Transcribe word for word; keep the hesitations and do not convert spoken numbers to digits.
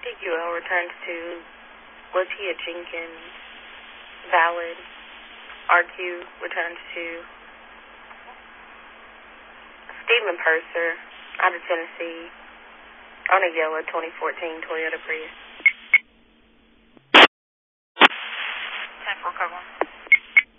T Q L returns to Latia Jenkins. Valid. R Q returns to Stephen Purser, out of Tennessee, on a yellow twenty fourteen Toyota Prius. ten four, cover one.